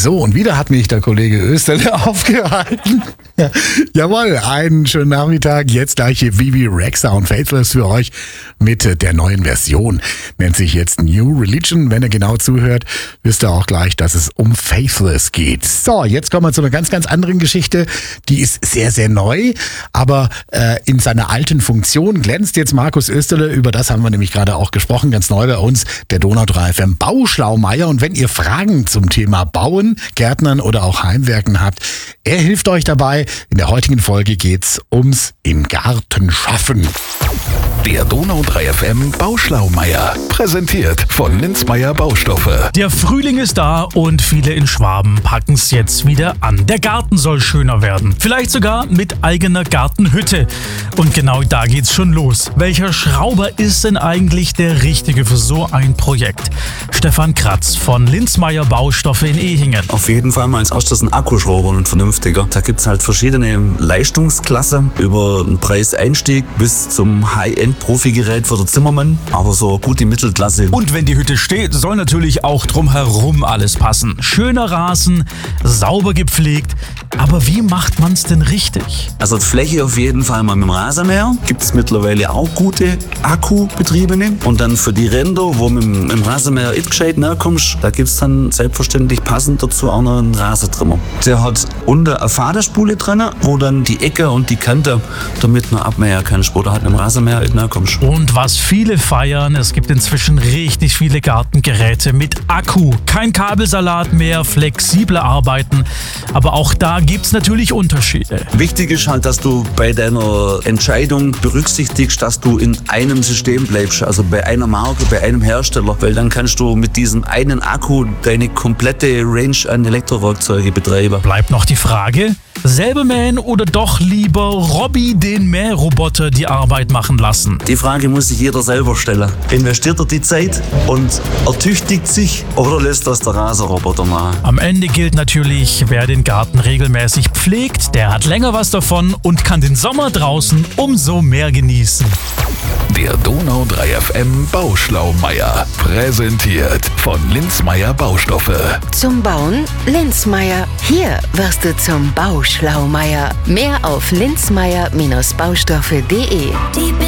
So, und wieder hat mich der Kollege Österle aufgehalten. Ja, jawohl, einen schönen Nachmittag. Jetzt gleich hier Vivi Rexa und Faithless für euch mit der neuen Version. Nennt sich jetzt New Religion. Wenn ihr genau zuhört, wisst ihr auch gleich, dass es um Faithless geht. So, jetzt kommen wir zu einer ganz, ganz anderen Geschichte. Die ist sehr, sehr neu, aber in seiner alten Funktion glänzt jetzt Markus Österle. Über das haben wir nämlich gerade auch gesprochen. Ganz neu bei uns, der Donau 3 FM Bauschlaumeier. Und wenn ihr Fragen zum Thema Bauen, Gärtnern oder auch Heimwerken habt, er hilft euch dabei. In der heutigen Folge geht's ums im Garten schaffen. Der Donau 3 FM Bauschlaumeier. Präsentiert von Linzmeier Baustoffe. Der Frühling ist da und viele in Schwaben packen es jetzt wieder an. Der Garten soll schöner werden. Vielleicht sogar mit eigener Gartenhütte. Und genau da geht's schon los. Welcher Schrauber ist denn eigentlich der Richtige für so ein Projekt? Stefan Kratz von Linzmeier Baustoffe in Ehingen. Auf jeden Fall mal als erstes ein Akkuschrauber, ein vernünftiger. Da gibt's halt verschiedene Leistungsklassen über den Preiseinstieg bis zum High-End-Profi-Gerät für den Zimmermann. Aber so gut die Mittelklasse. Und wenn die Hütte steht, soll natürlich auch drumherum alles passen. Schöner Rasen, sauber gepflegt. Aber wie macht man's denn richtig? Also die Fläche auf jeden Fall mal mit dem Rasenmäher. Gibt's mittlerweile auch gute Akkubetriebene. Und dann für die Ränder, wo mit dem Rasenmäher nicht gescheit näher kommst, da gibt's dann selbstverständlich passend dazu auch noch einen Rasentrimmer. Der hat unten eine Faderspule drin, wo dann die Ecke und die Kante damit noch abmähen kannst, wo du halt mit dem Rasenmäher nicht näher kommst. Und was viele feiern, es gibt inzwischen richtig viele Gartengeräte mit Akku. Kein Kabelsalat mehr, flexible Arbeiten. Aber auch da gibt's natürlich Unterschiede. Wichtig ist halt, dass du bei deiner Entscheidung berücksichtigst, dass du in einem System bleibst, also bei einer Marke, bei einem Hersteller, weil dann kannst du mit diesem einen Akku deine komplette Range an Elektrowerkzeuge betreiben. Bleibt noch die Frage, selber mähen oder doch lieber Robby, den Mähroboter, die Arbeit machen lassen? Die Frage muss sich jeder selber stellen. Investiert er die Zeit und ertüchtigt sich oder lässt das der Rasenroboter machen? Am Ende gilt natürlich, wer den Garten regelmäßig pflegt, der hat länger was davon und kann den Sommer draußen umso mehr genießen. Der Donau 3 FM Bauschlaumeier. Präsentiert von Linzmeier Baustoffe. Zum Bauen Linzmeier. Hier wirst du zum Bauschlaumeier. Mehr auf linzmeier-baustoffe.de.